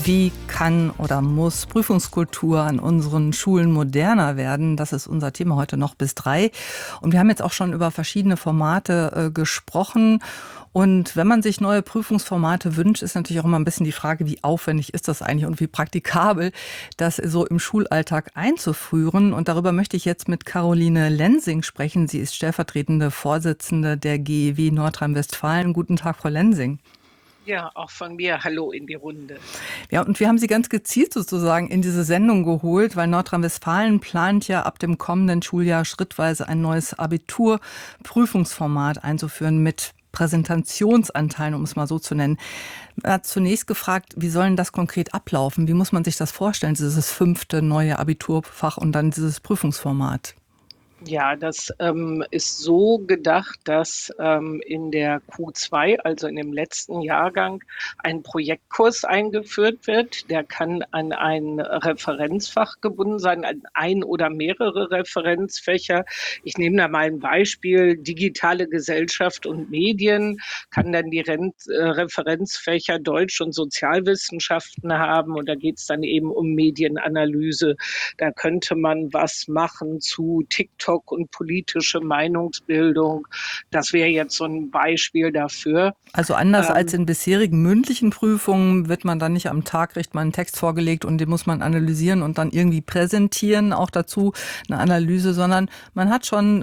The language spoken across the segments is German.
Wie kann oder muss Prüfungskultur an unseren Schulen moderner werden? Das ist unser Thema heute noch bis 3. Und wir haben jetzt auch schon über verschiedene Formate gesprochen. Und wenn man sich neue Prüfungsformate wünscht, ist natürlich auch immer ein bisschen die Frage, wie aufwendig ist das eigentlich und wie praktikabel, das so im Schulalltag einzuführen. Und darüber möchte ich jetzt mit Caroline Lensing sprechen. Sie ist stellvertretende Vorsitzende der GEW Nordrhein-Westfalen. Guten Tag, Frau Lensing. Ja, auch von mir Hallo in die Runde. Ja, und wir haben Sie ganz gezielt sozusagen in diese Sendung geholt, weil Nordrhein-Westfalen plant ja ab dem kommenden Schuljahr schrittweise ein neues Abiturprüfungsformat einzuführen mit Präsentationsanteilen, um es mal so zu nennen. Er hat zunächst gefragt, wie soll denn das konkret ablaufen? Wie muss man sich das vorstellen, dieses 5. neue Abiturfach und dann dieses Prüfungsformat? Ja, das ist so gedacht, dass in der Q2, also in dem letzten Jahrgang, ein Projektkurs eingeführt wird. Der kann an ein Referenzfach gebunden sein, an ein oder mehrere Referenzfächer. Ich nehme da mal ein Beispiel: digitale Gesellschaft und Medien, kann dann die Referenzfächer Deutsch und Sozialwissenschaften haben. Und da geht es dann eben um Medienanalyse. Da könnte man was machen zu TikTok und politische Meinungsbildung. Das wäre jetzt so ein Beispiel dafür. Also anders als in bisherigen mündlichen Prüfungen kriegt man einen Text vorgelegt und den muss man analysieren und dann irgendwie präsentieren, auch dazu eine Analyse, sondern man hat schon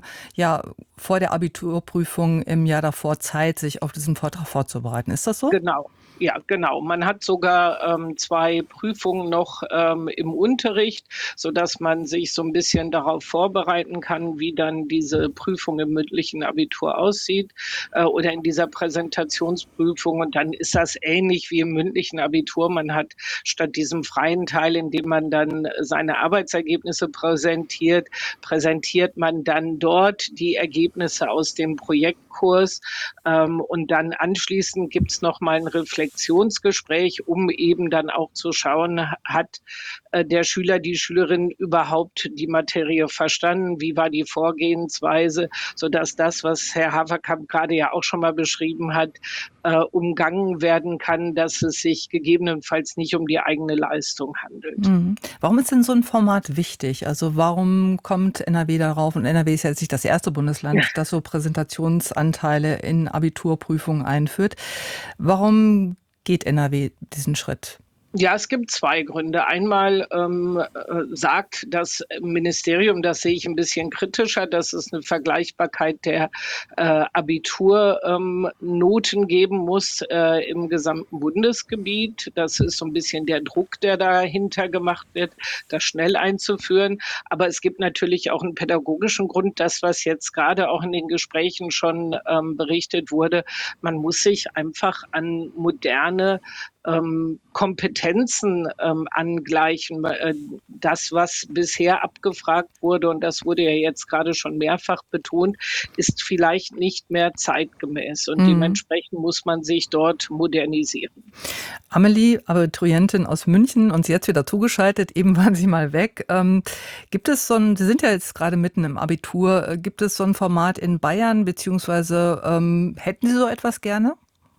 vor der Abiturprüfung im Jahr davor Zeit, sich auf diesen Vortrag vorzubereiten. Ist das so? Genau. Ja, genau. Man hat sogar 2 Prüfungen noch im Unterricht, sodass man sich so ein bisschen darauf vorbereiten kann, wie dann diese Prüfung im mündlichen Abitur aussieht oder in dieser Präsentationsprüfung. Und dann ist das ähnlich wie im mündlichen Abitur. Man hat statt diesem freien Teil, in dem man dann seine Arbeitsergebnisse präsentiert man dann dort die Ergebnisse aus dem Projektkurs. Und dann anschließend gibt es noch mal ein Reflexionsgespräch, um eben dann auch zu schauen, hat der Schüler, die Schülerin überhaupt die Materie verstanden? Wie war die Vorgehensweise, sodass das, was Herr Haferkamp gerade ja auch schon mal beschrieben hat, umgangen werden kann, dass es sich gegebenenfalls nicht um die eigene Leistung handelt. Mhm. Warum ist denn so ein Format wichtig? Also warum kommt NRW darauf? Und NRW ist ja jetzt nicht das erste Bundesland, das so Präsentationsanteile in Abiturprüfungen einführt. Warum geht NRW diesen Schritt? Ja, es gibt 2 Gründe. Einmal sagt das Ministerium, das sehe ich ein bisschen kritischer, dass es eine Vergleichbarkeit der Abiturnoten geben muss im gesamten Bundesgebiet. Das ist so ein bisschen der Druck, der dahinter gemacht wird, das schnell einzuführen. Aber es gibt natürlich auch einen pädagogischen Grund, das, was jetzt gerade auch in den Gesprächen schon berichtet wurde. Man muss sich einfach an moderne Kompetenzen angleichen. Das, was bisher abgefragt wurde, und das wurde ja jetzt gerade schon mehrfach betont, ist vielleicht nicht mehr zeitgemäß. Und dementsprechend muss man sich dort modernisieren. Amelie, Abiturientin aus München, uns jetzt wieder zugeschaltet. Eben waren Sie mal weg. Gibt es Sie sind ja jetzt gerade mitten im Abitur, gibt es so ein Format in Bayern, beziehungsweise hätten Sie so etwas gerne?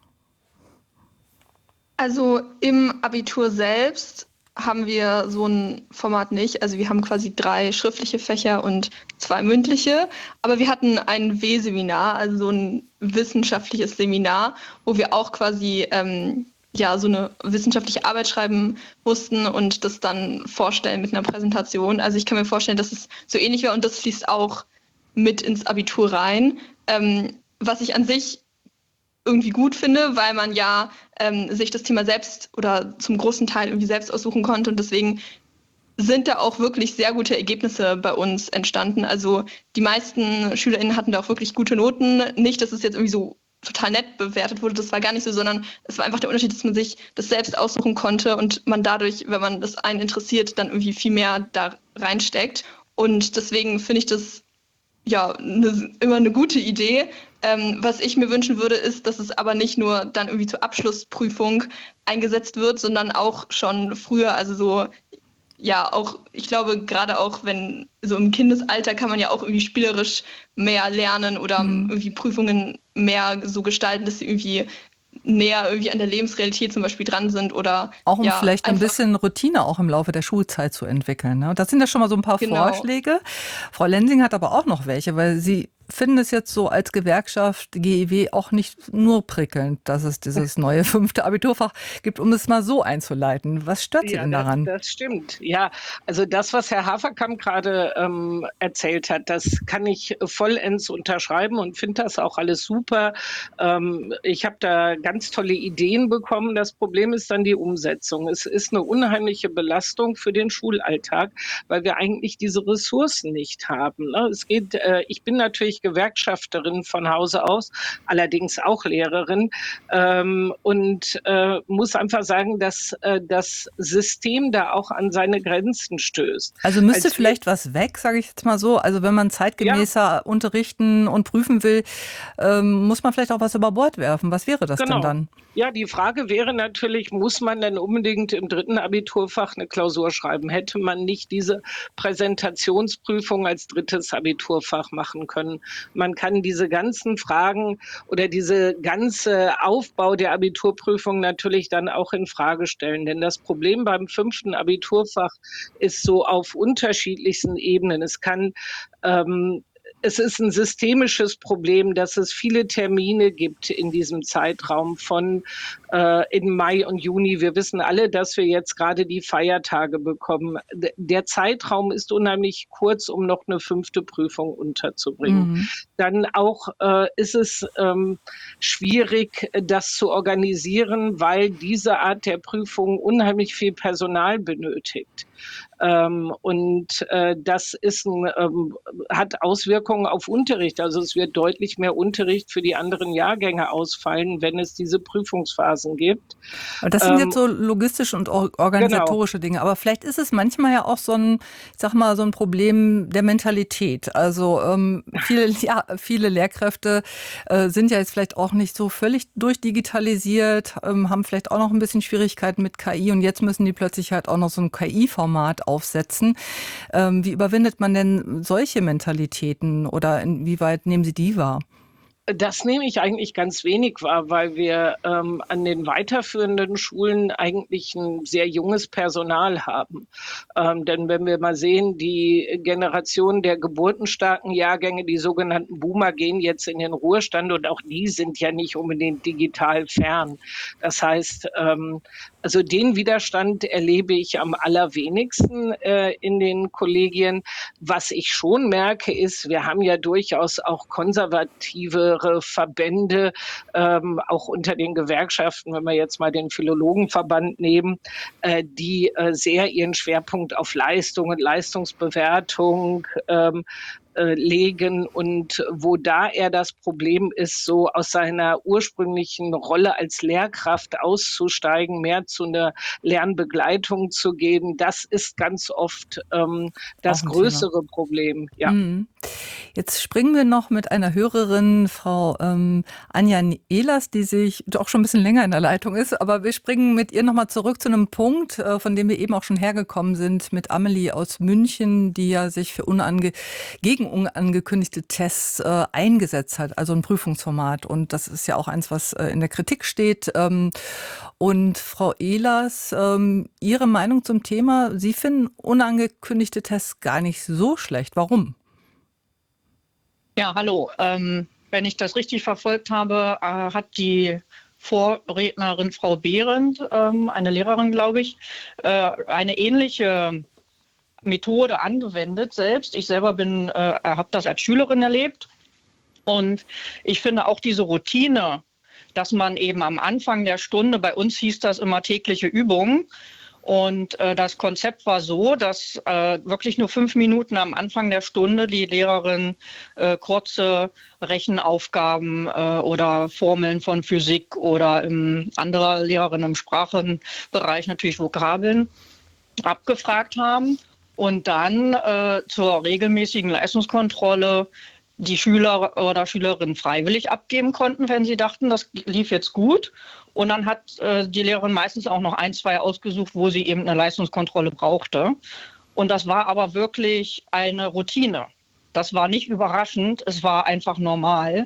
Also im Abitur selbst haben wir so ein Format nicht. Also wir haben quasi 3 schriftliche Fächer und 2 mündliche. Aber wir hatten ein W-Seminar, also so ein wissenschaftliches Seminar, wo wir auch quasi so eine wissenschaftliche Arbeit schreiben mussten und das dann vorstellen mit einer Präsentation. Also ich kann mir vorstellen, dass es so ähnlich wäre und das fließt auch mit ins Abitur rein. Was ich an sich irgendwie gut finde, weil man ja sich das Thema selbst oder zum großen Teil irgendwie selbst aussuchen konnte und deswegen sind da auch wirklich sehr gute Ergebnisse bei uns entstanden. Also die meisten SchülerInnen hatten da auch wirklich gute Noten. Nicht, dass es jetzt irgendwie so total nett bewertet wurde, das war gar nicht so, sondern es war einfach der Unterschied, dass man sich das selbst aussuchen konnte und man dadurch, wenn man das einen interessiert, dann irgendwie viel mehr da reinsteckt. Und deswegen finde ich das immer eine gute Idee. Was ich mir wünschen würde, ist, dass es aber nicht nur dann irgendwie zur Abschlussprüfung eingesetzt wird, sondern auch schon früher, also so, ja, auch, ich glaube, gerade auch wenn so im Kindesalter kann man ja auch irgendwie spielerisch mehr lernen oder irgendwie Prüfungen mehr so gestalten, dass sie irgendwie näher irgendwie an der Lebensrealität zum Beispiel dran sind oder Auch um ja, vielleicht ein einfach, bisschen Routine auch im Laufe der Schulzeit zu entwickeln. Ne? Das sind ja schon mal so ein paar genau. Vorschläge. Frau Lensing hat aber auch noch welche, weil Sie finden es jetzt so als Gewerkschaft GEW auch nicht nur prickelnd, dass es dieses neue 5. Abiturfach gibt, um es mal so einzuleiten. Was stört Sie Ja, denn daran? das stimmt. Ja, also das, was Herr Haferkamp gerade erzählt hat, das kann ich vollends unterschreiben und finde das auch alles super. Ich habe da ganz tolle Ideen bekommen. Das Problem ist dann die Umsetzung. Es ist eine unheimliche Belastung für den Schulalltag, weil wir eigentlich diese Ressourcen nicht haben. Ne? Ich bin natürlich Gewerkschafterin von Hause aus, allerdings auch Lehrerin und muss einfach sagen, dass das System da auch an seine Grenzen stößt. Also müsste Als wir, vielleicht was weg, sage ich jetzt mal so. Also wenn man ja, zeitgemäßer unterrichten und prüfen will, muss man vielleicht auch was über Bord werfen. Was wäre das denn genau. dann? Ja, die Frage wäre natürlich, muss man denn unbedingt im 3. Abiturfach eine Klausur schreiben? Hätte man nicht diese Präsentationsprüfung als 3. Abiturfach machen können? Man kann diese ganzen Fragen oder diese ganze Aufbau der Abiturprüfung natürlich dann auch in Frage stellen. Denn das Problem beim 5. Abiturfach ist so auf unterschiedlichsten Ebenen. Es ist ein systemisches Problem, dass es viele Termine gibt in diesem Zeitraum von in Mai und Juni. Wir wissen alle, dass wir jetzt gerade die Feiertage bekommen. Der Zeitraum ist unheimlich kurz, um noch eine 5. Prüfung unterzubringen. Mhm. Dann auch ist es schwierig, das zu organisieren, weil diese Art der Prüfung unheimlich viel Personal benötigt. Das hat Auswirkungen auf Unterricht. Also es wird deutlich mehr Unterricht für die anderen Jahrgänge ausfallen, wenn es diese Prüfungsphasen gibt. Aber das sind jetzt so logistische und Genau. organisatorische Dinge. Aber vielleicht ist es manchmal ja auch so ein, ich sag mal, so ein Problem der Mentalität. Also viele Lehrkräfte sind ja jetzt vielleicht auch nicht so völlig durchdigitalisiert, haben vielleicht auch noch ein bisschen Schwierigkeiten mit KI und jetzt müssen die plötzlich halt auch noch so ein KI-Format aufsetzen. Wie überwindet man denn solche Mentalitäten oder inwieweit nehmen Sie die wahr? Das nehme ich eigentlich ganz wenig wahr, weil wir an den weiterführenden Schulen eigentlich ein sehr junges Personal haben. Denn wenn wir mal sehen, die Generation der geburtenstarken Jahrgänge, die sogenannten Boomer, gehen jetzt in den Ruhestand und auch die sind ja nicht unbedingt digital fern. Das heißt, also den Widerstand erlebe ich am allerwenigsten in den Kollegien. Was ich schon merke, ist, wir haben ja durchaus auch konservativere Verbände, auch unter den Gewerkschaften, wenn wir jetzt mal den Philologenverband nehmen, die sehr ihren Schwerpunkt auf Leistung und Leistungsbewertung legen und wo da eher das Problem ist, so aus seiner ursprünglichen Rolle als Lehrkraft auszusteigen, mehr zu einer Lernbegleitung zu gehen, das ist ganz oft Auch das ein Thema. größere Problem. Ja. Mhm. Jetzt springen wir noch mit einer Hörerin, Frau Anja Ehlers, die sich auch schon ein bisschen länger in der Leitung ist, aber wir springen mit ihr nochmal zurück zu einem Punkt, von dem wir eben auch schon hergekommen sind, mit Amelie aus München, die ja sich für gegen unangekündigte Tests eingesetzt hat, also ein Prüfungsformat. Und das ist ja auch eins, was in der Kritik steht. Und Frau Ehlers, Ihre Meinung zum Thema, Sie finden unangekündigte Tests gar nicht so schlecht. Warum? Ja, hallo. Wenn ich das richtig verfolgt habe, hat die Vorrednerin Frau Behrendt, eine Lehrerin, glaube ich, eine ähnliche Methode angewendet selbst. Ich selber habe das als Schülerin erlebt und ich finde auch diese Routine, dass man eben am Anfang der Stunde, bei uns hieß das immer tägliche Übungen, und das Konzept war so, dass wirklich nur 5 Minuten am Anfang der Stunde die Lehrerin kurze Rechenaufgaben oder Formeln von Physik oder andere Lehrerinnen im Sprachenbereich natürlich Vokabeln abgefragt haben und dann zur regelmäßigen Leistungskontrolle die Schüler oder Schülerinnen freiwillig abgeben konnten, wenn sie dachten, das lief jetzt gut. Und dann hat die Lehrerin meistens auch noch 1, 2 ausgesucht, wo sie eben eine Leistungskontrolle brauchte. Und das war aber wirklich eine Routine. Das war nicht überraschend, es war einfach normal.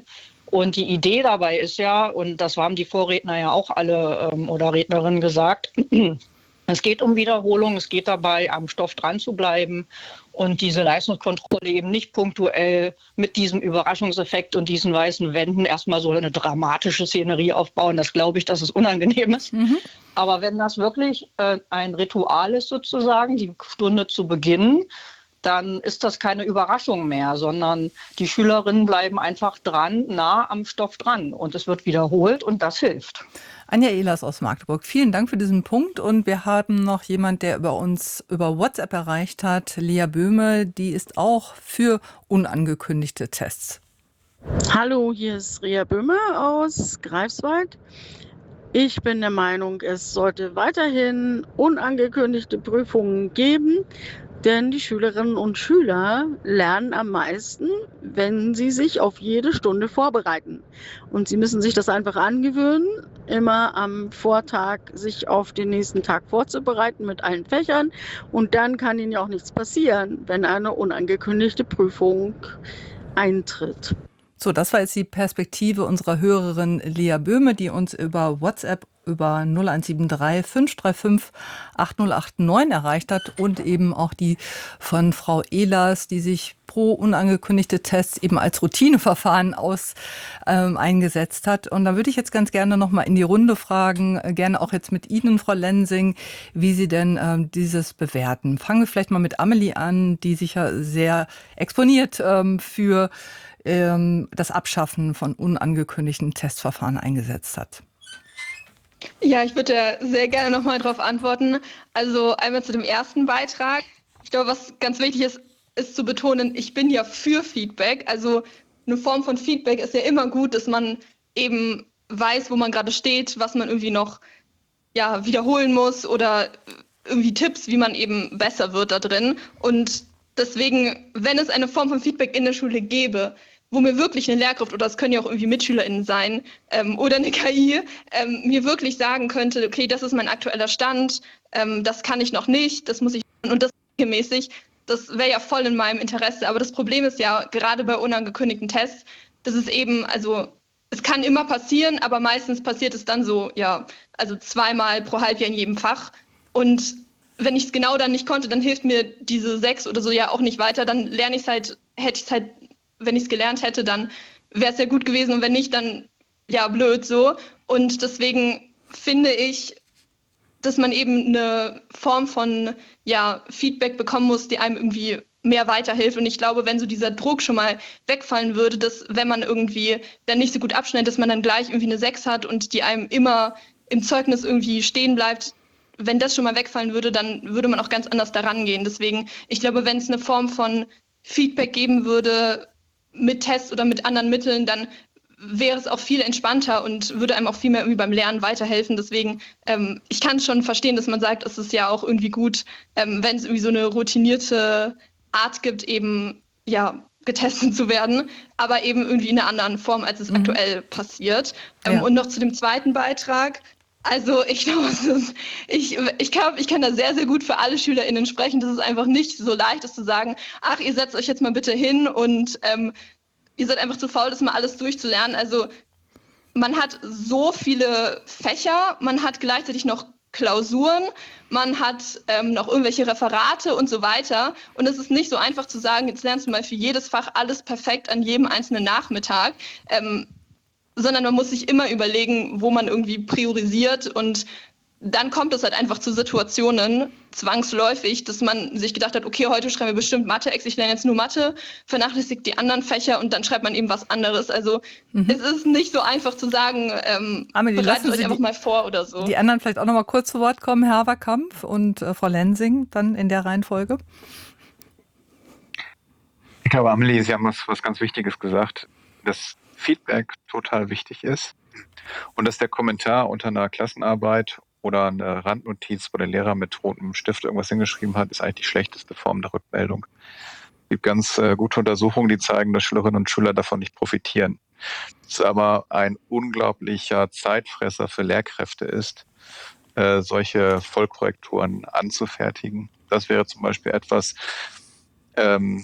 Und die Idee dabei ist ja, und das haben die Vorredner ja auch alle oder Rednerinnen gesagt, es geht um Wiederholung, es geht dabei, am Stoff dran zu bleiben und diese Leistungskontrolle eben nicht punktuell mit diesem Überraschungseffekt und diesen weißen Wänden erstmal so eine dramatische Szenerie aufbauen. Das glaube ich, dass es unangenehm ist. Aber wenn das wirklich ein Ritual ist sozusagen, die Stunde zu beginnen, dann ist das keine Überraschung mehr, sondern die Schülerinnen bleiben einfach dran, nah am Stoff dran und es wird wiederholt und das hilft. Anja Ehlers aus Magdeburg, vielen Dank für diesen Punkt. Und wir haben noch jemand, der uns über WhatsApp erreicht hat, Lea Böhme, die ist auch für unangekündigte Tests. Hallo, hier ist Rea Böhme aus Greifswald. Ich bin der Meinung, es sollte weiterhin unangekündigte Prüfungen geben, denn die Schülerinnen und Schüler lernen am meisten, wenn sie sich auf jede Stunde vorbereiten. Und sie müssen sich das einfach angewöhnen, immer am Vortag sich auf den nächsten Tag vorzubereiten mit allen Fächern. Und dann kann ihnen ja auch nichts passieren, wenn eine unangekündigte Prüfung eintritt. So, das war jetzt die Perspektive unserer Hörerin Lea Böhme, die uns über WhatsApp über 0173 535 8089 erreicht hat und eben auch die von Frau Ehlers, die sich pro unangekündigte Tests eben als Routineverfahren eingesetzt hat. Und da würde ich jetzt ganz gerne noch mal in die Runde fragen, gerne auch jetzt mit Ihnen, Frau Lensing, wie Sie denn dieses bewerten. Fangen wir vielleicht mal mit Amelie an, die sich ja sehr exponiert für das Abschaffen von unangekündigten Testverfahren eingesetzt hat. Ja, ich würde da sehr gerne nochmal drauf antworten. Also einmal zu dem ersten Beitrag. Ich glaube, was ganz wichtig ist, ist zu betonen, ich bin ja für Feedback. Also eine Form von Feedback ist ja immer gut, dass man eben weiß, wo man gerade steht, was man irgendwie noch wiederholen muss oder irgendwie Tipps, wie man eben besser wird da drin. Und deswegen, wenn es eine Form von Feedback in der Schule gäbe, wo mir wirklich eine Lehrkraft, oder es können ja auch irgendwie MitschülerInnen sein, oder eine KI, mir wirklich sagen könnte, okay, das ist mein aktueller Stand, das kann ich noch nicht, das muss ich, und das regelmäßig, das wäre ja voll in meinem Interesse. Aber das Problem ist ja, gerade bei unangekündigten Tests, dass es eben, also es kann immer passieren, aber meistens passiert es dann so, also 2-mal pro Halbjahr in jedem Fach. Und wenn ich es genau dann nicht konnte, dann hilft mir diese 6 oder so ja auch nicht weiter. Dann lerne ich es halt, hätte ich es halt, wenn ich es gelernt hätte, dann wäre es ja gut gewesen. Und wenn nicht, dann blöd so. Und deswegen finde ich, dass man eben eine Form von Feedback bekommen muss, die einem irgendwie mehr weiterhilft. Und ich glaube, wenn so dieser Druck schon mal wegfallen würde, dass wenn man irgendwie dann nicht so gut abschneidet, dass man dann gleich irgendwie eine 6 hat und die einem immer im Zeugnis irgendwie stehen bleibt, wenn das schon mal wegfallen würde, dann würde man auch ganz anders daran gehen. Deswegen, ich glaube, wenn es eine Form von Feedback geben würde mit Tests oder mit anderen Mitteln, dann wäre es auch viel entspannter und würde einem auch viel mehr irgendwie beim Lernen weiterhelfen. Deswegen, ich kann schon verstehen, dass man sagt, es ist ja auch irgendwie gut, wenn es irgendwie so eine routinierte Art gibt, eben getestet zu werden, aber eben irgendwie in einer anderen Form, als es aktuell passiert. Und noch zu dem zweiten Beitrag. Also ich glaube, ich kann da sehr, sehr gut für alle SchülerInnen sprechen. Das ist einfach nicht so leicht, ist zu sagen, ach, ihr setzt euch jetzt mal bitte hin und ihr seid einfach zu faul, das mal alles durchzulernen. Also man hat so viele Fächer, man hat gleichzeitig noch Klausuren, man hat noch irgendwelche Referate und so weiter. Und es ist nicht so einfach zu sagen, jetzt lernst du mal für jedes Fach alles perfekt an jedem einzelnen Nachmittag. Sondern man muss sich immer überlegen, wo man irgendwie priorisiert, und dann kommt es halt einfach zu Situationen, zwangsläufig, dass man sich gedacht hat, okay, heute schreiben wir bestimmt Mathe-Ex, ich lerne jetzt nur Mathe, vernachlässigt die anderen Fächer und dann schreibt man eben was anderes. Also es ist nicht so einfach zu sagen, bereitet euch einfach mal vor oder so. Die anderen vielleicht auch noch mal kurz zu Wort kommen, Herr Haverkamp und Frau Lensing, dann in der Reihenfolge. Ich glaube, Amelie, Sie haben was ganz Wichtiges gesagt, dass Feedback total wichtig ist und dass der Kommentar unter einer Klassenarbeit oder eine Randnotiz, wo der Lehrer mit rotem Stift irgendwas hingeschrieben hat, ist eigentlich die schlechteste Form der Rückmeldung. Es gibt ganz gute Untersuchungen, die zeigen, dass Schülerinnen und Schüler davon nicht profitieren. Es ist aber ein unglaublicher Zeitfresser für Lehrkräfte ist, solche Vollkorrekturen anzufertigen. Das wäre zum Beispiel etwas,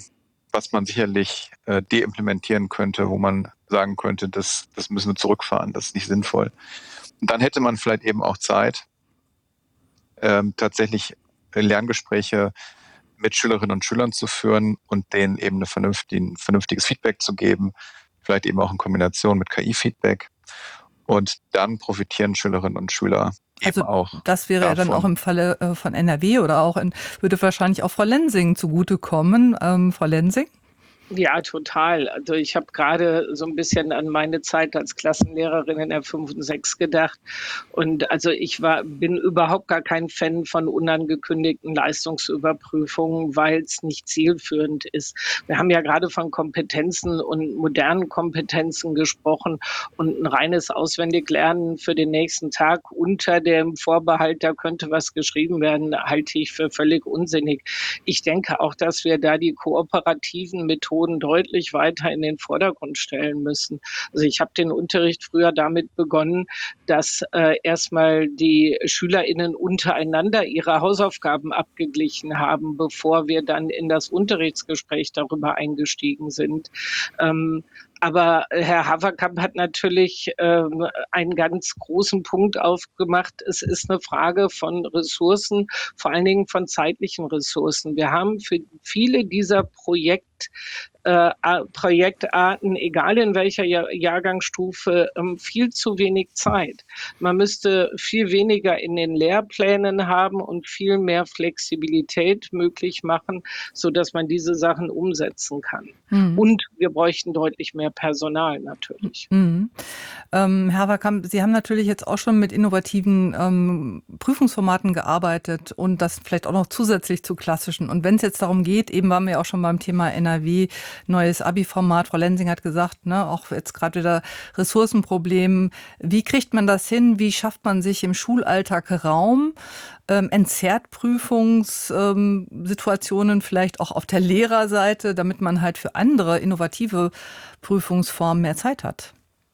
was man sicherlich deimplementieren könnte, wo man sagen könnte, das müssen wir zurückfahren, das ist nicht sinnvoll. Und dann hätte man vielleicht eben auch Zeit, tatsächlich Lerngespräche mit Schülerinnen und Schülern zu führen und denen eben ein vernünftiges Feedback zu geben, vielleicht eben auch in Kombination mit KI-Feedback. Und dann profitieren Schülerinnen und Schüler eben auch. Das wäre ja dann auch im Falle von NRW oder auch würde wahrscheinlich auch Frau Lensing zugutekommen. Frau Lensing? Ja, total. Also ich habe gerade so ein bisschen an meine Zeit als Klassenlehrerin in der 5. und 6 gedacht. Und also bin überhaupt gar kein Fan von unangekündigten Leistungsüberprüfungen, weil es nicht zielführend ist. Wir haben ja gerade von Kompetenzen und modernen Kompetenzen gesprochen und ein reines Auswendiglernen für den nächsten Tag unter dem Vorbehalt, da könnte was geschrieben werden, halte ich für völlig unsinnig. Ich denke auch, dass wir da die kooperativen Methoden deutlich weiter in den Vordergrund stellen müssen. Also ich habe den Unterricht früher damit begonnen, dass erstmal die SchülerInnen untereinander ihre Hausaufgaben abgeglichen haben, bevor wir dann in das Unterrichtsgespräch darüber eingestiegen sind. Aber Herr Haverkamp hat natürlich einen ganz großen Punkt aufgemacht. Es ist eine Frage von Ressourcen, vor allen Dingen von zeitlichen Ressourcen. Wir haben für viele dieser Projektarten, egal in welcher Jahrgangsstufe, viel zu wenig Zeit. Man müsste viel weniger in den Lehrplänen haben und viel mehr Flexibilität möglich machen, sodass man diese Sachen umsetzen kann. Mhm. Und wir bräuchten deutlich mehr Personal natürlich. Mhm. Herr Haverkamp, Sie haben natürlich jetzt auch schon mit innovativen Prüfungsformaten gearbeitet und das vielleicht auch noch zusätzlich zu klassischen. Und wenn es jetzt darum geht, eben waren wir ja auch schon beim Thema NRW, neues Abi-Format. Frau Lensing hat gesagt, ne, auch jetzt gerade wieder Ressourcenproblem. Wie kriegt man das hin? Wie schafft man sich im Schulalltag Raum? Entzerrt Prüfungssituationen vielleicht auch auf der Lehrerseite, damit man halt für andere innovative Prüfungsformen mehr Zeit hat?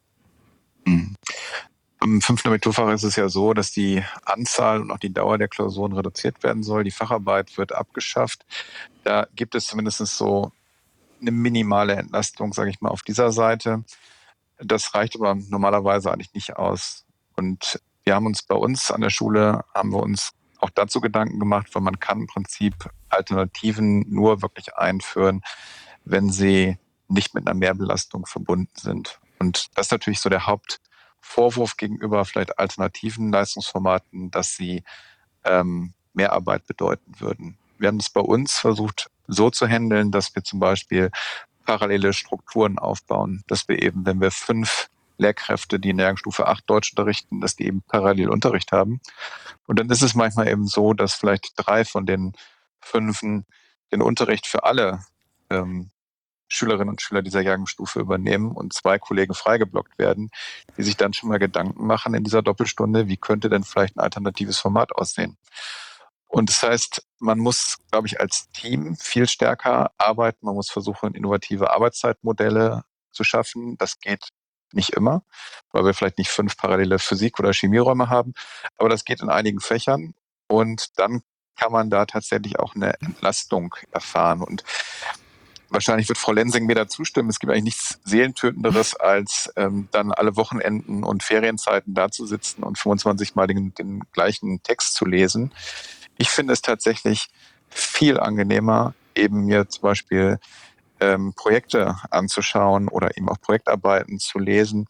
Im 5. Abiturfach ist es ja so, dass die Anzahl und auch die Dauer der Klausuren reduziert werden soll. Die Facharbeit wird abgeschafft. Da gibt es zumindest so eine minimale Entlastung, sage ich mal, auf dieser Seite. Das reicht aber normalerweise eigentlich nicht aus. Und wir haben uns bei uns an der Schule, auch dazu Gedanken gemacht, weil man kann im Prinzip Alternativen nur wirklich einführen, wenn sie nicht mit einer Mehrbelastung verbunden sind. Und das ist natürlich so der Hauptvorwurf gegenüber vielleicht alternativen Leistungsformaten, dass sie Mehrarbeit bedeuten würden. Wir haben es bei uns versucht so zu handeln, dass wir zum Beispiel parallele Strukturen aufbauen, dass wir eben, wenn wir 5 Lehrkräfte, die in der Jahrgangsstufe 8 Deutsch unterrichten, dass die eben parallel Unterricht haben. Und dann ist es manchmal eben so, dass vielleicht 3 von den 5 den Unterricht für alle Schülerinnen und Schüler dieser Jahrgangsstufe übernehmen und 2 Kollegen freigeblockt werden, die sich dann schon mal Gedanken machen in dieser Doppelstunde, wie könnte denn vielleicht ein alternatives Format aussehen. Und das heißt, man muss, glaube ich, als Team viel stärker arbeiten. Man muss versuchen, innovative Arbeitszeitmodelle zu schaffen. Das geht nicht immer, weil wir vielleicht nicht 5 parallele Physik- oder Chemieräume haben. Aber das geht in einigen Fächern. Und dann kann man da tatsächlich auch eine Entlastung erfahren. Und wahrscheinlich wird Frau Lensing mir da zustimmen. Es gibt eigentlich nichts Seelentötenderes, als dann alle Wochenenden und Ferienzeiten da zu sitzen und 25 Mal den gleichen Text zu lesen. Ich finde es tatsächlich viel angenehmer, eben mir zum Beispiel Projekte anzuschauen oder eben auch Projektarbeiten zu lesen,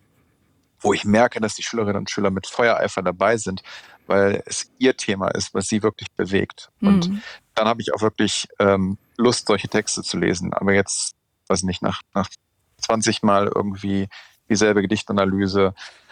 wo ich merke, dass die Schülerinnen und Schüler mit Feuereifer dabei sind, weil es ihr Thema ist, was sie wirklich bewegt. Und dann habe ich auch wirklich Lust, solche Texte zu lesen. Aber jetzt, weiß nicht, nach 20 Mal irgendwie dieselbe Gedichtanalyse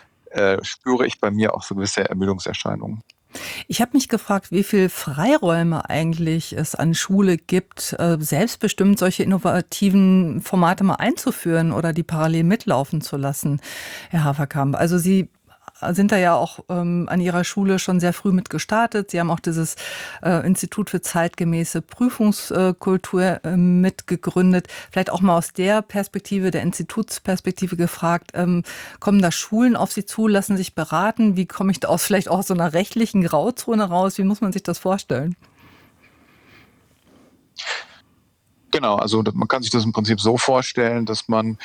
spüre ich bei mir auch so gewisse Ermüdungserscheinungen. Ich habe mich gefragt, wie viel Freiräume eigentlich es an Schule gibt, selbstbestimmt solche innovativen Formate mal einzuführen oder die parallel mitlaufen zu lassen, Herr Haverkamp. Also Sie sind da ja auch an Ihrer Schule schon sehr früh mit gestartet. Sie haben auch dieses Institut für zeitgemäße Prüfungskultur mitgegründet. Vielleicht auch mal aus der Perspektive, der Institutsperspektive gefragt, kommen da Schulen auf Sie zu, lassen sich beraten? Wie komme ich da vielleicht auch aus so einer rechtlichen Grauzone raus? Wie muss man sich das vorstellen? Genau, also man kann sich das im Prinzip so vorstellen, dass man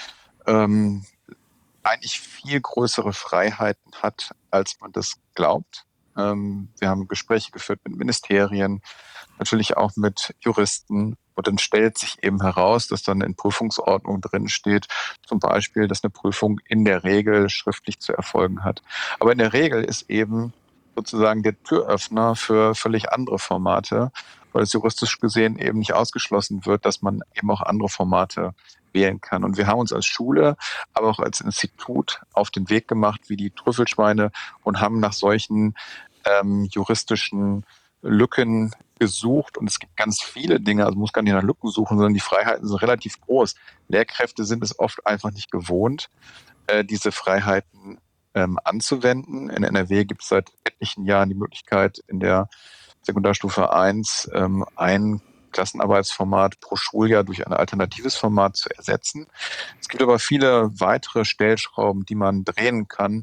eigentlich viel größere Freiheiten hat, als man das glaubt. Wir haben Gespräche geführt mit Ministerien, natürlich auch mit Juristen. Und dann stellt sich eben heraus, dass dann in Prüfungsordnung drin steht, zum Beispiel, dass eine Prüfung in der Regel schriftlich zu erfolgen hat. Aber in der Regel ist eben sozusagen der Türöffner für völlig andere Formate, weil es juristisch gesehen eben nicht ausgeschlossen wird, dass man eben auch andere Formate wählen kann. Und wir haben uns als Schule, aber auch als Institut auf den Weg gemacht wie die Trüffelschweine und haben nach solchen juristischen Lücken gesucht. Und es gibt ganz viele Dinge, also man muss gar nicht nach Lücken suchen, sondern die Freiheiten sind relativ groß. Lehrkräfte sind es oft einfach nicht gewohnt, diese Freiheiten anzuwenden. In NRW gibt es seit etlichen Jahren die Möglichkeit, in der Sekundarstufe 1 ein Klassenarbeitsformat pro Schuljahr durch ein alternatives Format zu ersetzen. Es gibt aber viele weitere Stellschrauben, die man drehen kann.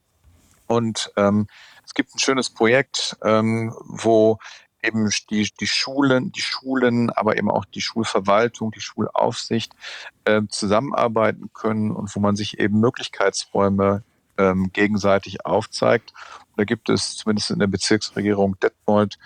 Und es gibt ein schönes Projekt, wo eben die Schulen, aber eben auch die Schulverwaltung, die Schulaufsicht zusammenarbeiten können und wo man sich eben Möglichkeitsräume gegenseitig aufzeigt. Und da gibt es zumindest in der Bezirksregierung Detmold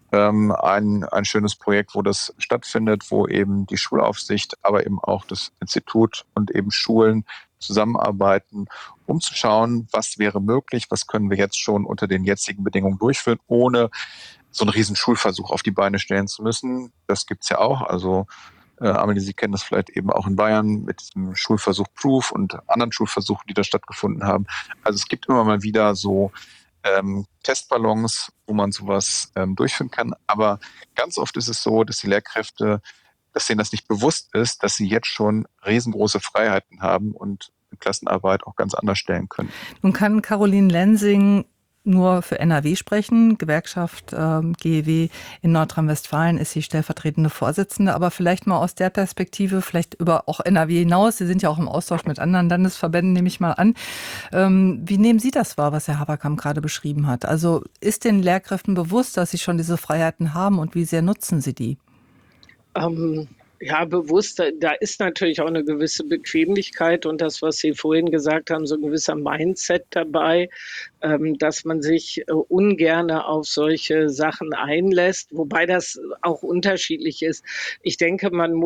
ein schönes Projekt, wo das stattfindet, wo eben die Schulaufsicht, aber eben auch das Institut und eben Schulen zusammenarbeiten, um zu schauen, was wäre möglich, was können wir jetzt schon unter den jetzigen Bedingungen durchführen, ohne so einen riesen Schulversuch auf die Beine stellen zu müssen. Das gibt's ja auch. Also Amelie, Sie kennen das vielleicht eben auch in Bayern mit diesem Schulversuch Proof und anderen Schulversuchen, die da stattgefunden haben. Also es gibt immer mal wieder so Testballons, wo man sowas durchführen kann. Aber ganz oft ist es so, dass die Lehrkräfte, dass denen das nicht bewusst ist, dass sie jetzt schon riesengroße Freiheiten haben und Klassenarbeit auch ganz anders stellen können. Nun kann Caroline Lensing nur für NRW sprechen. Gewerkschaft GEW in Nordrhein-Westfalen ist sie stellvertretende Vorsitzende. Aber vielleicht mal aus der Perspektive, vielleicht über auch NRW hinaus. Sie sind ja auch im Austausch mit anderen Landesverbänden, nehme ich mal an. Wie nehmen Sie das wahr, was Herr Haberkamp gerade beschrieben hat? Also ist den Lehrkräften bewusst, dass sie schon diese Freiheiten haben und wie sehr nutzen sie die? Ja, bewusst, da ist natürlich auch eine gewisse Bequemlichkeit und das, was Sie vorhin gesagt haben, so ein gewisser Mindset dabei, dass man sich ungerne auf solche Sachen einlässt, wobei das auch unterschiedlich ist. Ich denke,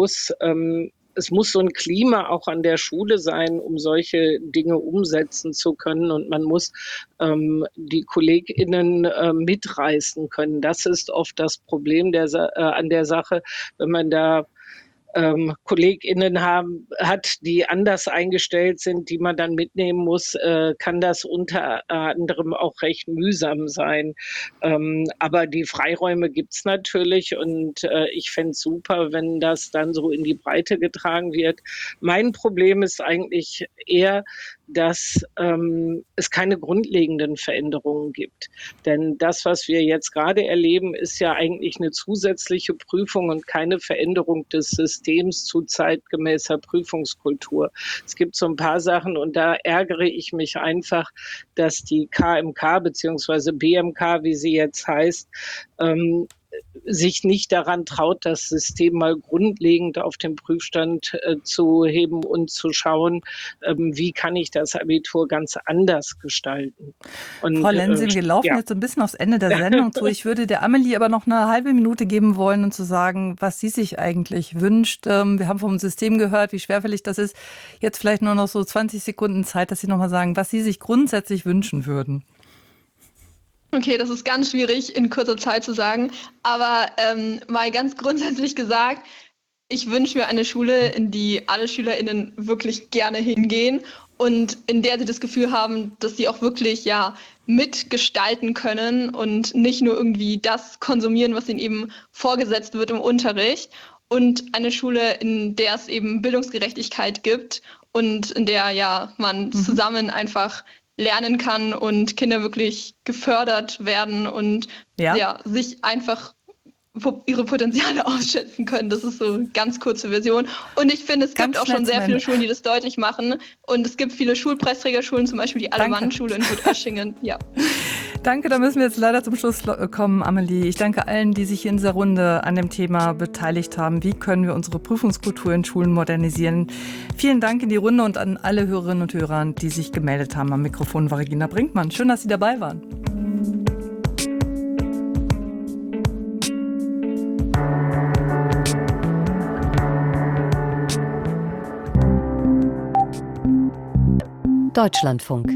es muss so ein Klima auch an der Schule sein, um solche Dinge umsetzen zu können. Und man muss die KollegInnen mitreißen können. Das ist oft das Problem an der Sache, wenn man da KollegInnen hat, die anders eingestellt sind, die man dann mitnehmen muss, kann das unter anderem auch recht mühsam sein. Aber die Freiräume gibt's natürlich und ich fände es super, wenn das dann so in die Breite getragen wird. Mein Problem ist eigentlich eher, dass es keine grundlegenden Veränderungen gibt. Denn das, was wir jetzt gerade erleben, ist ja eigentlich eine zusätzliche Prüfung und keine Veränderung des Systems zu zeitgemäßer Prüfungskultur. Es gibt so ein paar Sachen und da ärgere ich mich einfach, dass die KMK bzw. BMK, wie sie jetzt heißt, sich nicht daran traut, das System mal grundlegend auf den Prüfstand zu heben und zu schauen, wie kann ich das Abitur ganz anders gestalten. Und, Frau Lensing, wir laufen jetzt so ein bisschen aufs Ende der Sendung zu. Ich würde der Amelie aber noch eine halbe Minute geben wollen, um zu sagen, was sie sich eigentlich wünscht. Wir haben vom System gehört, wie schwerfällig das ist. Jetzt vielleicht nur noch so 20 Sekunden Zeit, dass Sie noch mal sagen, was Sie sich grundsätzlich wünschen würden. Okay, das ist ganz schwierig in kurzer Zeit zu sagen, aber mal ganz grundsätzlich gesagt, ich wünsche mir eine Schule, in die alle SchülerInnen wirklich gerne hingehen und in der sie das Gefühl haben, dass sie auch wirklich mitgestalten können und nicht nur irgendwie das konsumieren, was ihnen eben vorgesetzt wird im Unterricht. Und eine Schule, in der es eben Bildungsgerechtigkeit gibt und in der man zusammen einfach lernen kann und Kinder wirklich gefördert werden und sich einfach ihre Potenziale ausschätzen können. Das ist so eine ganz kurze Version. Und ich finde, es gibt auch schon sehr viele Schulen, die das deutlich machen. Und es gibt viele Schulpreisträgerschulen, zum Beispiel die Alle-Mann-Schule in Gut-Oeschingen. Ja. Danke, da müssen wir jetzt leider zum Schluss kommen, Amelie. Ich danke allen, die sich in dieser Runde an dem Thema beteiligt haben. Wie können wir unsere Prüfungskultur in Schulen modernisieren? Vielen Dank in die Runde und an alle Hörerinnen und Hörer, die sich gemeldet haben. Am Mikrofon war Regina Brinkmann. Schön, dass Sie dabei waren. Deutschlandfunk.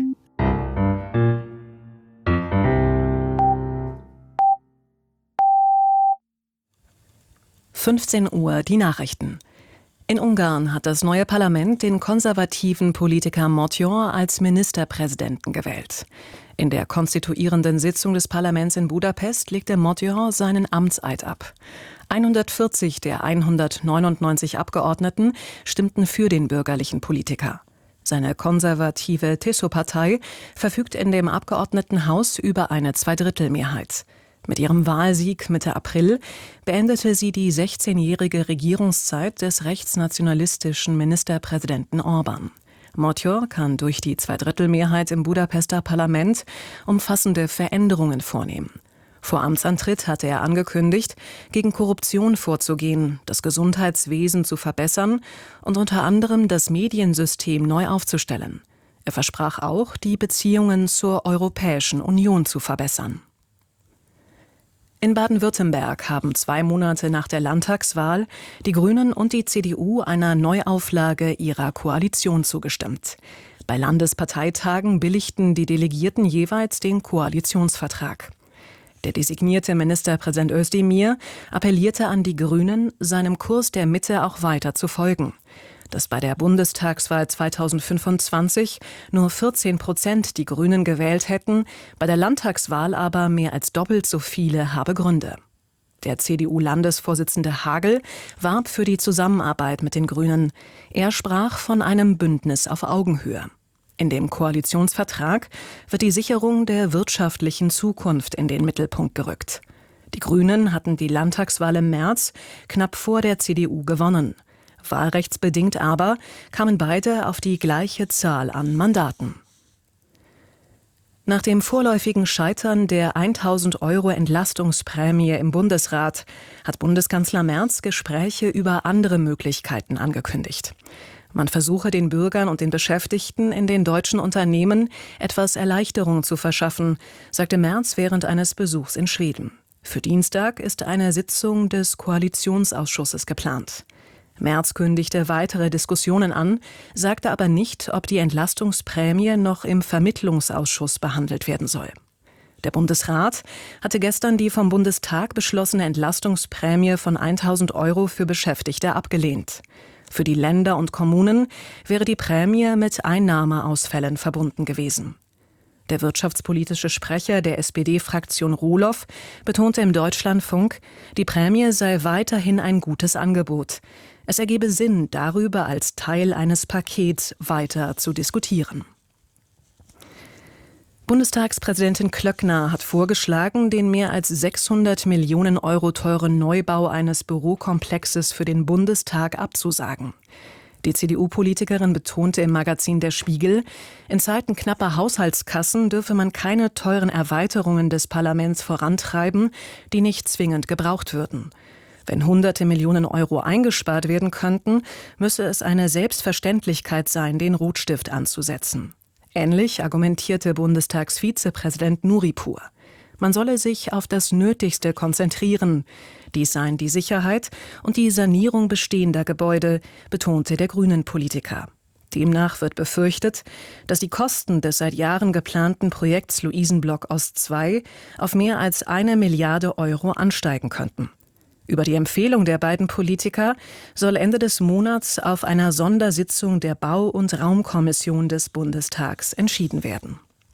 (15 Uhr) die Nachrichten. In Ungarn hat das neue Parlament den konservativen Politiker Motyor als Ministerpräsidenten gewählt. In der konstituierenden Sitzung des Parlaments in Budapest legte Motyor seinen Amtseid ab. 140 der 199 Abgeordneten stimmten für den bürgerlichen Politiker. Seine konservative TISO-Partei verfügt in dem Abgeordnetenhaus über eine Zweidrittelmehrheit. Mit ihrem Wahlsieg Mitte April beendete sie die 16-jährige Regierungszeit des rechtsnationalistischen Ministerpräsidenten Orbán. Motyor kann durch die Zweidrittelmehrheit im Budapester Parlament umfassende Veränderungen vornehmen. Vor Amtsantritt hatte er angekündigt, gegen Korruption vorzugehen, das Gesundheitswesen zu verbessern und unter anderem das Mediensystem neu aufzustellen. Er versprach auch, die Beziehungen zur Europäischen Union zu verbessern. In Baden-Württemberg haben 2 Monate nach der Landtagswahl die Grünen und die CDU einer Neuauflage ihrer Koalition zugestimmt. Bei Landesparteitagen billigten die Delegierten jeweils den Koalitionsvertrag. Der designierte Ministerpräsident Özdemir appellierte an die Grünen, seinem Kurs der Mitte auch weiter zu folgen. Dass bei der Bundestagswahl 2025 nur 14% die Grünen gewählt hätten, bei der Landtagswahl aber mehr als doppelt so viele, habe Gründe. Der CDU-Landesvorsitzende Hagel warb für die Zusammenarbeit mit den Grünen. Er sprach von einem Bündnis auf Augenhöhe. In dem Koalitionsvertrag wird die Sicherung der wirtschaftlichen Zukunft in den Mittelpunkt gerückt. Die Grünen hatten die Landtagswahl im März knapp vor der CDU gewonnen. Wahlrechtsbedingt aber kamen beide auf die gleiche Zahl an Mandaten. Nach dem vorläufigen Scheitern der 1.000 € Entlastungsprämie im Bundesrat hat Bundeskanzler Merz Gespräche über andere Möglichkeiten angekündigt. Man versuche den Bürgern und den Beschäftigten in den deutschen Unternehmen etwas Erleichterung zu verschaffen, sagte Merz während eines Besuchs in Schweden. Für Dienstag ist eine Sitzung des Koalitionsausschusses geplant. Merz kündigte weitere Diskussionen an, sagte aber nicht, ob die Entlastungsprämie noch im Vermittlungsausschuss behandelt werden soll. Der Bundesrat hatte gestern die vom Bundestag beschlossene Entlastungsprämie von 1.000 € für Beschäftigte abgelehnt. Für die Länder und Kommunen wäre die Prämie mit Einnahmeausfällen verbunden gewesen. Der wirtschaftspolitische Sprecher der SPD-Fraktion Rohloff betonte im Deutschlandfunk, die Prämie sei weiterhin ein gutes Angebot. Es ergebe Sinn, darüber als Teil eines Pakets weiter zu diskutieren. Bundestagspräsidentin Klöckner hat vorgeschlagen, den mehr als 600 Millionen € teuren Neubau eines Bürokomplexes für den Bundestag abzusagen. Die CDU-Politikerin betonte im Magazin Der Spiegel, in Zeiten knapper Haushaltskassen dürfe man keine teuren Erweiterungen des Parlaments vorantreiben, die nicht zwingend gebraucht würden. Wenn hunderte Millionen € eingespart werden könnten, müsse es eine Selbstverständlichkeit sein, den Rotstift anzusetzen. Ähnlich argumentierte Bundestagsvizepräsident Nuripur. Man solle sich auf das Nötigste konzentrieren. Dies seien die Sicherheit und die Sanierung bestehender Gebäude, betonte der Grünen-Politiker. Demnach wird befürchtet, dass die Kosten des seit Jahren geplanten Projekts Luisenblock Ost II auf mehr als 1 Milliarde € ansteigen könnten. Über die Empfehlung der beiden Politiker soll Ende des Monats auf einer Sondersitzung der Bau- und Raumkommission des Bundestags entschieden werden.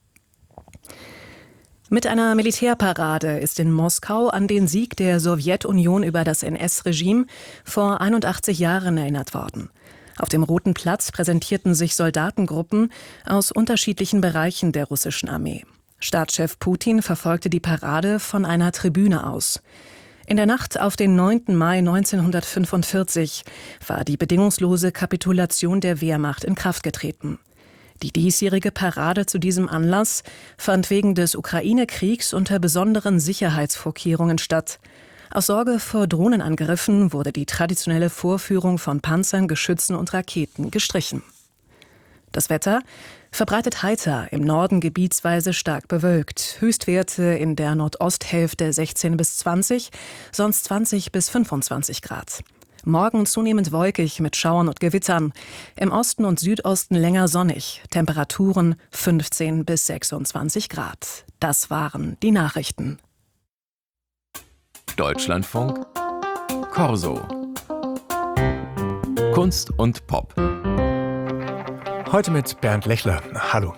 Mit einer Militärparade ist in Moskau an den Sieg der Sowjetunion über das NS-Regime vor 81 Jahren erinnert worden. Auf dem Roten Platz präsentierten sich Soldatengruppen aus unterschiedlichen Bereichen der russischen Armee. Staatschef Putin verfolgte die Parade von einer Tribüne aus. In der Nacht auf den 9. Mai 1945 war die bedingungslose Kapitulation der Wehrmacht in Kraft getreten. Die diesjährige Parade zu diesem Anlass fand wegen des Ukraine-Kriegs unter besonderen Sicherheitsvorkehrungen statt. Aus Sorge vor Drohnenangriffen wurde die traditionelle Vorführung von Panzern, Geschützen und Raketen gestrichen. Das Wetter verbreitet heiter, im Norden gebietsweise stark bewölkt. Höchstwerte in der Nordosthälfte 16 bis 20, sonst 20 bis 25 Grad. Morgen zunehmend wolkig mit Schauern und Gewittern. Im Osten und Südosten länger sonnig. Temperaturen 15 bis 26 Grad. Das waren die Nachrichten. Deutschlandfunk Corso. Kunst und Pop. Heute mit Bernd Lechler. Hallo.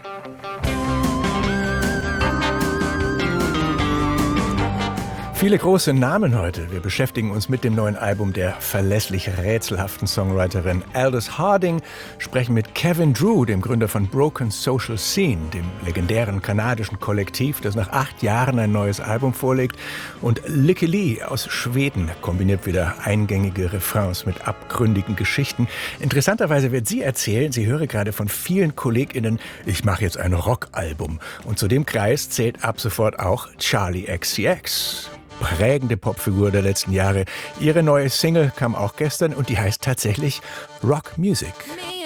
Viele große Namen heute. Wir beschäftigen uns mit dem neuen Album der verlässlich rätselhaften Songwriterin Aldous Harding, sprechen mit Kevin Drew, dem Gründer von Broken Social Scene, dem legendären kanadischen Kollektiv, das nach 8 Jahren ein neues Album vorlegt, und Lykke Li aus Schweden kombiniert wieder eingängige Refrains mit abgründigen Geschichten. Interessanterweise wird sie erzählen, sie höre gerade von vielen KollegInnen, ich mache jetzt ein Rockalbum. Und zu dem Kreis zählt ab sofort auch Charli XCX. Prägende Popfigur der letzten Jahre. Ihre neue Single kam auch gestern und die heißt tatsächlich Rock Music.